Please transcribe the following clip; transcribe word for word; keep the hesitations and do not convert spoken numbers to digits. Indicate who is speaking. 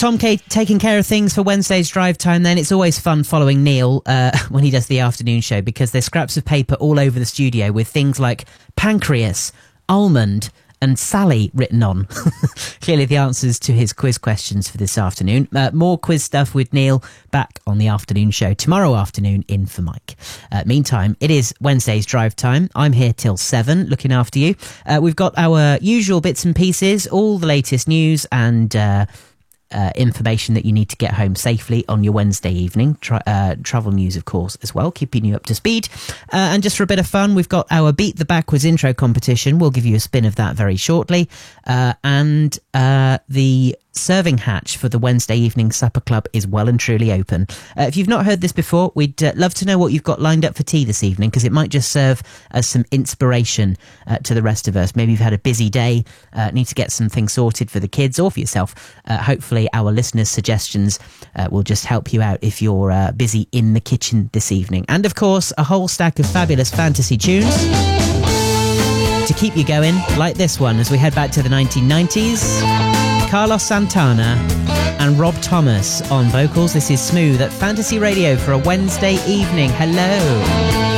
Speaker 1: Tom K taking care of things for Wednesday's drive time then. It's always fun following Neil uh, when he does the afternoon show, because there's scraps of paper all over the studio with things like pancreas, almond and Sally written on. Clearly the answers to his quiz questions for this afternoon. Uh, more quiz stuff with Neil back on the afternoon show tomorrow afternoon in for Mike. Uh, meantime, it is Wednesday's drive time. I'm here till seven looking after you. Uh, we've got our usual bits and pieces, all the latest news and uh, Uh, information that you need to get home safely on your Wednesday evening. Tra- uh, travel news, of course, as well, keeping you up to speed. Uh, and just for a bit of fun, we've got our Beat the Backwards intro competition. We'll give you a spin of that very shortly. Uh, and uh, the serving hatch for the Wednesday evening supper club is well and truly open. Uh, if you've not heard this before, we'd uh, love to know what you've got lined up for tea this evening, because it might just serve as some inspiration uh, to the rest of us. Maybe you've had a busy day, uh, need to get some things sorted for the kids or for yourself. Uh, hopefully our listeners' suggestions uh, will just help you out if you're uh, busy in the kitchen this evening. And of course, a whole stack of fabulous fantasy tunes to keep you going, like this one as we head back to the nineteen nineties. Carlos Santana and Rob Thomas on vocals. This is Smooth at Fantasy Radio for a Wednesday evening. Hello.